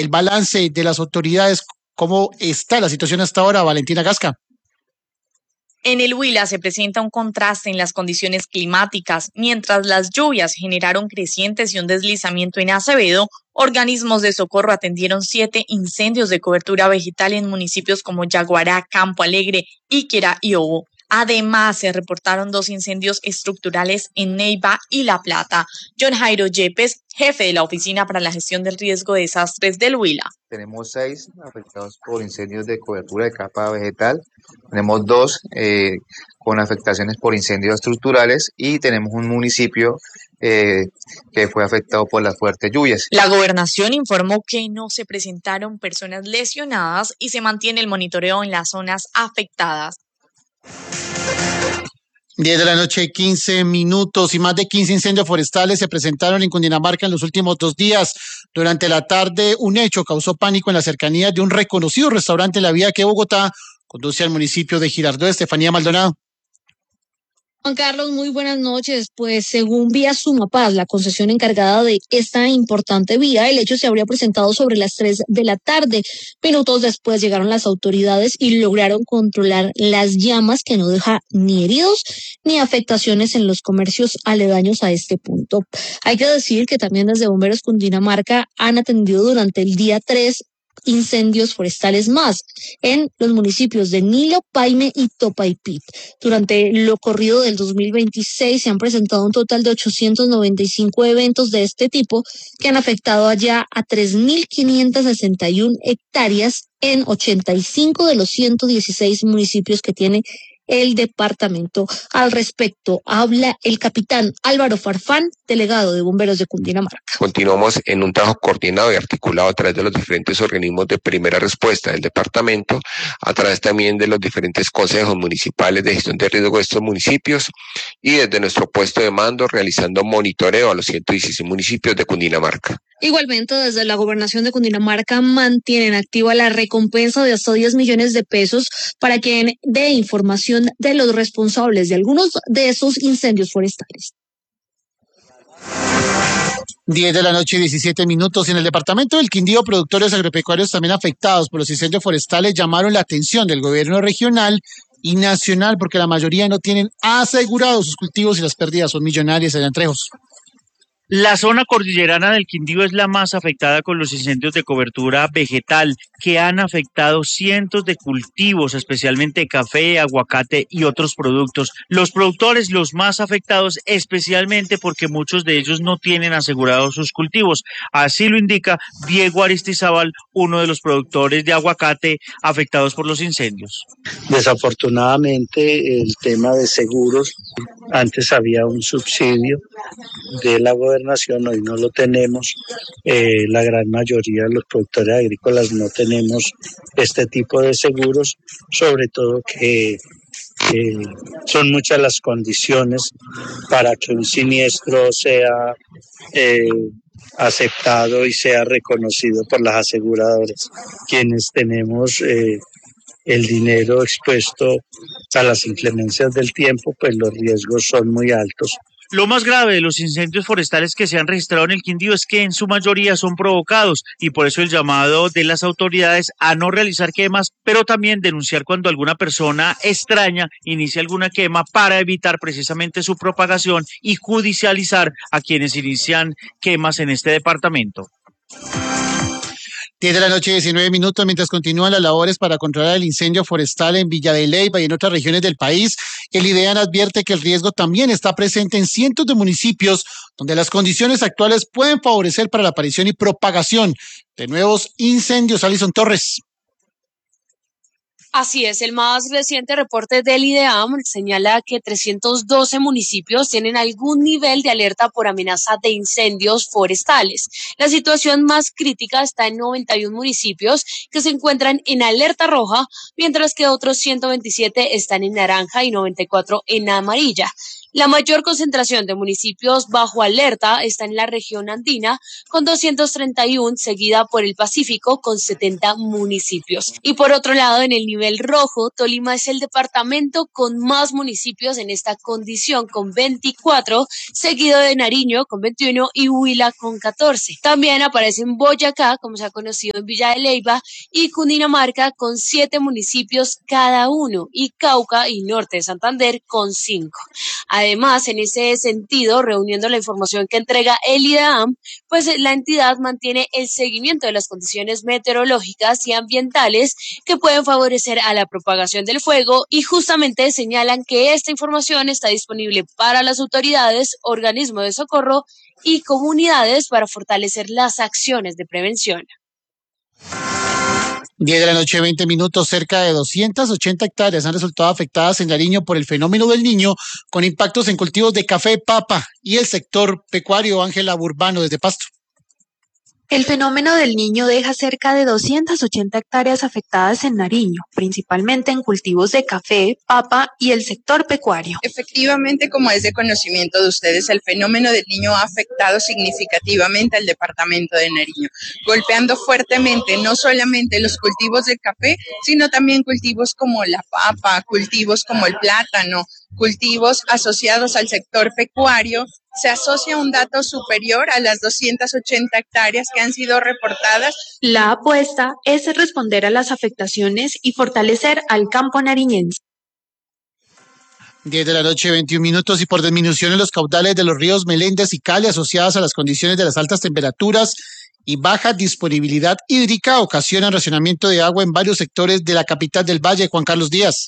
el balance de las autoridades. ¿Cómo está la situación hasta ahora, Valentina Gasca? En el Huila se presenta un contraste en las condiciones climáticas. Mientras las lluvias generaron crecientes y un deslizamiento en Acevedo, organismos de socorro atendieron 7 incendios de cobertura vegetal en municipios como Yaguará, Campo Alegre, Íquira y Obo. Además, se reportaron 2 incendios estructurales en Neiva y La Plata. John Jairo Yepes, jefe de la Oficina para la Gestión del Riesgo de Desastres del Huila. Tenemos 6 afectados por incendios de cobertura de capa vegetal, tenemos 2 con afectaciones por incendios estructurales y tenemos un municipio que fue afectado por las fuertes lluvias. La gobernación informó que no se presentaron personas lesionadas y se mantiene el monitoreo en las zonas afectadas. 10 de la noche, 15 minutos, y más de 15 incendios forestales se presentaron en Cundinamarca en los últimos 2 días. Durante la tarde, un hecho causó pánico en las cercanías de un reconocido restaurante en la vía que Bogotá conduce al municipio de Girardot. Estefanía Maldonado. Juan Carlos, muy buenas noches. Pues según Vía Sumapaz, la concesión encargada de esta importante vía, el hecho se habría presentado sobre las 3 de la tarde. Minutos después llegaron las autoridades y lograron controlar las llamas, que no deja ni heridos ni afectaciones en los comercios aledaños a este punto. Hay que decir que también desde Bomberos Cundinamarca han atendido durante el día 3 incendios forestales más en los municipios de Nilo, Paime y Topaipit. Durante lo corrido del 2026 se han presentado un total de 895 eventos de este tipo que han afectado allá a 3.561 hectáreas en 85 de los 116 municipios que tiene el departamento. Al respecto, habla el capitán Álvaro Farfán, delegado de Bomberos de Cundinamarca. Continuamos en un trabajo coordinado y articulado a través de los diferentes organismos de primera respuesta del departamento, a través también de los diferentes consejos municipales de gestión de riesgo de estos municipios y desde nuestro puesto de mando realizando monitoreo a los 116 municipios de Cundinamarca. Igualmente, desde la Gobernación de Cundinamarca mantienen activa la recompensa de hasta 10 millones de pesos para quien dé información de los responsables de algunos de esos incendios forestales. 10 de la noche, 17 minutos. En el departamento del Quindío, productores agropecuarios también afectados por los incendios forestales llamaron la atención del gobierno regional y nacional porque la mayoría no tienen asegurados sus cultivos y las pérdidas son millonarias allá en Trejos. La zona cordillerana del Quindío es la más afectada con los incendios de cobertura vegetal que han afectado cientos de cultivos, especialmente café, aguacate y otros productos. Los productores los más afectados, especialmente porque muchos de ellos no tienen asegurados sus cultivos. Así lo indica Diego Aristizábal, uno de los productores de aguacate afectados por los incendios. Desafortunadamente, el tema de seguros, antes había un subsidio de la gobernación, hoy no lo tenemos. La gran mayoría de los productores agrícolas no tenemos este tipo de seguros, sobre todo que son muchas las condiciones para que un siniestro sea aceptado y sea reconocido por las aseguradoras. Quienes tenemos el dinero expuesto a las inclemencias del tiempo, pues los riesgos son muy altos. Lo más grave de los incendios forestales que se han registrado en el Quindío es que en su mayoría son provocados y por eso el llamado de las autoridades a no realizar quemas, pero también denunciar cuando alguna persona extraña inicia alguna quema para evitar precisamente su propagación y judicializar a quienes inician quemas en este departamento. 10 de la noche, 19 minutos, mientras continúan las labores para controlar el incendio forestal en Villa de Leyva y en otras regiones del país, el IDEAN advierte que el riesgo también está presente en cientos de municipios donde las condiciones actuales pueden favorecer para la aparición y propagación de nuevos incendios. Alison Torres. Así es, el más reciente reporte del IDEAM señala que 312 municipios tienen algún nivel de alerta por amenaza de incendios forestales. La situación más crítica está en 91 municipios que se encuentran en alerta roja, mientras que otros 127 están en naranja y 94 en amarilla. La mayor concentración de municipios bajo alerta está en la región andina con 231, seguida por el Pacífico con 70 municipios. Y por otro lado, en el nivel rojo, Tolima es el departamento con más municipios en esta condición con 24, seguido de Nariño con 21 y Huila con 14. También aparecen Boyacá, como se ha conocido en Villa de Leyva, y Cundinamarca con 7 municipios cada uno, y Cauca y Norte de Santander con 5. Además, en ese sentido, reuniendo la información que entrega el IDEAM, pues la entidad mantiene el seguimiento de las condiciones meteorológicas y ambientales que pueden favorecer a la propagación del fuego, y justamente señalan que esta información está disponible para las autoridades, organismos de socorro y comunidades para fortalecer las acciones de prevención. 10 de la noche, 20 minutos, cerca de 280 hectáreas han resultado afectadas en Nariño por el fenómeno del Niño, con impactos en cultivos de café, papa y el sector pecuario. Ángela Burbano, desde Pasto. El fenómeno del Niño deja cerca de 280 hectáreas afectadas en Nariño, principalmente en cultivos de café, papa y el sector pecuario. Efectivamente, como es de conocimiento de ustedes, el fenómeno del Niño ha afectado significativamente al departamento de Nariño, golpeando fuertemente no solamente los cultivos de café, sino también cultivos como la papa, cultivos como el plátano, cultivos asociados al sector pecuario. Se asocia un dato superior a las 280 hectáreas que han sido reportadas. La apuesta es responder a las afectaciones y fortalecer al campo nariñense. 10 de la noche, 21 minutos, y por disminución en los caudales de los ríos Meléndez y Cali asociadas a las condiciones de las altas temperaturas y baja disponibilidad hídrica ocasionan racionamiento de agua en varios sectores de la capital del Valle. Juan Carlos Díaz.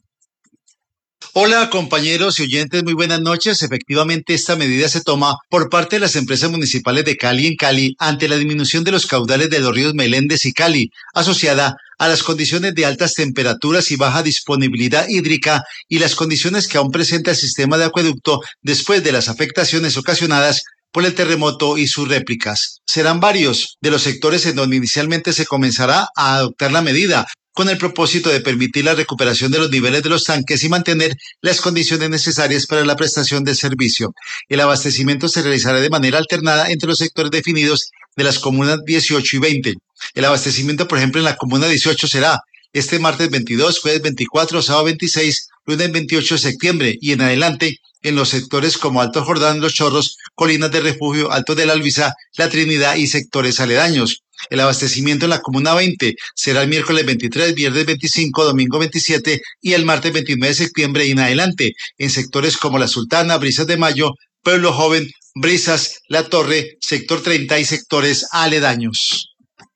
Hola compañeros y oyentes, muy buenas noches. Efectivamente, esta medida se toma por parte de las empresas municipales de Cali en Cali ante la disminución de los caudales de los ríos Meléndez y Cali, asociada a las condiciones de altas temperaturas y baja disponibilidad hídrica y las condiciones que aún presenta el sistema de acueducto después de las afectaciones ocasionadas por el terremoto y sus réplicas. Serán varios de los sectores en donde inicialmente se comenzará a adoptar la medida, con el propósito de permitir la recuperación de los niveles de los tanques y mantener las condiciones necesarias para la prestación del servicio. El abastecimiento se realizará de manera alternada entre los sectores definidos de las comunas 18 y 20. El abastecimiento, por ejemplo, en la comuna 18 será este martes 22, jueves 24, sábado 26, lunes 28 de septiembre y en adelante en los sectores como Alto Jordán, Los Chorros, Colinas de Refugio, Alto de la Luisa, La Trinidad y sectores aledaños. El abastecimiento en la comuna 20 será el miércoles 23, viernes 25, domingo 27 y el martes 29 de septiembre y en adelante en sectores como La Sultana, Brisas de Mayo, Pueblo Joven, Brisas, La Torre, sector 30 y sectores aledaños.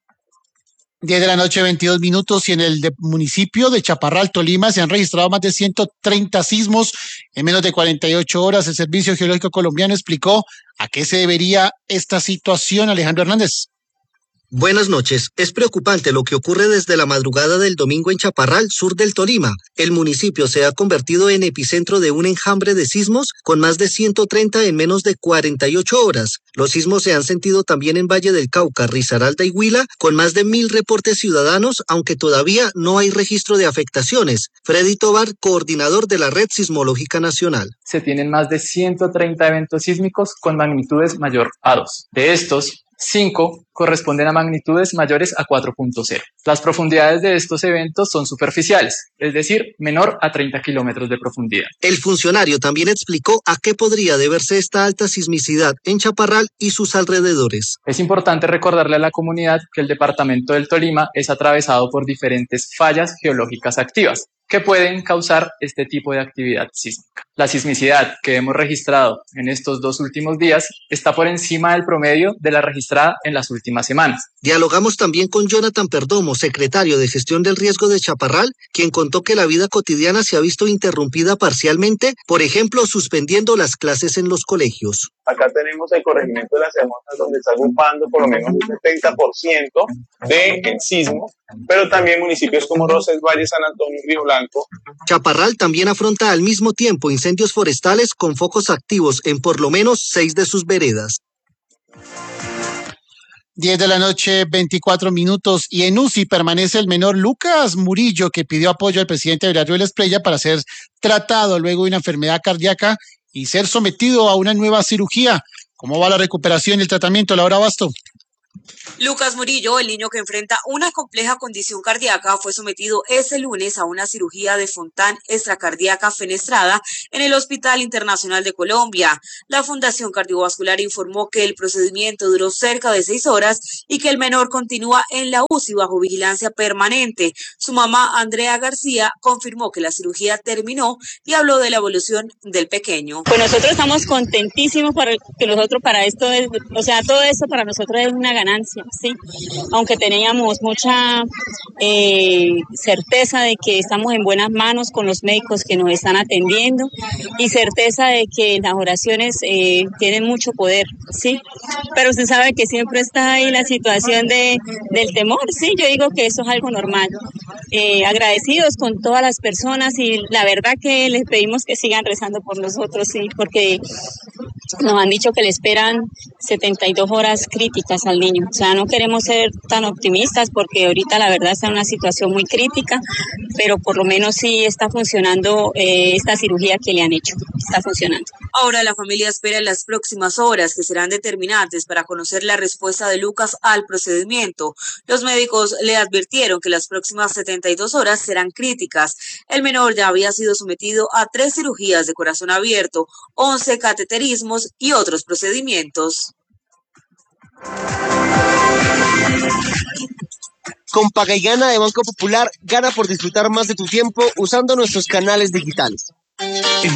10 de la noche, 22 minutos, y en el municipio de Chaparral, Tolima, se han registrado más de 130 sismos en menos de 48 horas. El Servicio Geológico Colombiano explicó a qué se debería esta situación. Alejandro Hernández. Buenas noches. Es preocupante lo que ocurre desde la madrugada del domingo en Chaparral, sur del Tolima. El municipio se ha convertido en epicentro de un enjambre de sismos con más de 130 en menos de 48 horas. Los sismos se han sentido también en Valle del Cauca, Risaralda y Huila, con más de 1.000 reportes ciudadanos, aunque todavía no hay registro de afectaciones. Freddy Tobar, coordinador de la Red Sismológica Nacional. Se tienen más de 130 eventos sísmicos con magnitudes mayor a 2. De estos, 5 corresponden a magnitudes mayores a 4.0. Las profundidades de estos eventos son superficiales, es decir, menor a 30 kilómetros de profundidad. El funcionario también explicó a qué podría deberse esta alta sismicidad en Chaparral y sus alrededores. Es importante recordarle a la comunidad que el departamento del Tolima es atravesado por diferentes fallas geológicas activas que pueden causar este tipo de actividad sísmica. La sismicidad que hemos registrado en estos 2 últimos días está por encima del promedio de la registrada en las últimas semanas. Dialogamos también con Jonathan Perdomo, secretario de Gestión del Riesgo de Chaparral, quien contó que la vida cotidiana se ha visto interrumpida parcialmente, por ejemplo, suspendiendo las clases en los colegios. Acá tenemos el corregimiento de las hermosas, donde está ocupando por lo menos un 70% del sismo, pero también municipios como Rosas, Valle, San Antonio y Río Blanco. Chaparral también afronta al mismo tiempo incendios forestales con focos activos en por lo menos 6 de sus veredas. 10 de la noche, 24 minutos, y en UCI permanece el menor Lucas Murillo, que pidió apoyo al presidente Gabriel Esprella para ser tratado luego de una enfermedad cardíaca y ser sometido a una nueva cirugía. ¿Cómo va la recuperación y el tratamiento, Laura Basto? Lucas Murillo, el niño que enfrenta una compleja condición cardíaca, fue sometido ese lunes a una cirugía de Fontan extracardíaca fenestrada en el Hospital Internacional de Colombia. La Fundación Cardiovascular informó que el procedimiento duró cerca de 6 horas y que el menor continúa en la UCI bajo vigilancia permanente. Su mamá, Andrea García, confirmó que la cirugía terminó y habló de la evolución del pequeño. Pues nosotros estamos contentísimos para esto, todo esto para nosotros es una ganancia. Sí, aunque teníamos mucha certeza de que estamos en buenas manos con los médicos que nos están atendiendo y certeza de que las oraciones tienen mucho poder, sí, pero usted sabe que siempre está ahí la situación del temor, sí, yo digo que eso es algo normal. Agradecidos con todas las personas y la verdad que les pedimos que sigan rezando por nosotros, sí, porque nos han dicho que le esperan 72 horas críticas al niño. O sea, no queremos ser tan optimistas porque ahorita la verdad está en una situación muy crítica, pero por lo menos sí está funcionando esta cirugía que le han hecho. Está funcionando. Ahora la familia espera en las próximas horas que serán determinantes para conocer la respuesta de Lucas al procedimiento. Los médicos le advirtieron que las próximas 72 horas serán críticas. El menor ya había sido sometido a 3 cirugías de corazón abierto, 11 cateterismos y otros procedimientos. Con Paga y Gana de Banco Popular, gana por disfrutar más de tu tiempo usando nuestros canales digitales.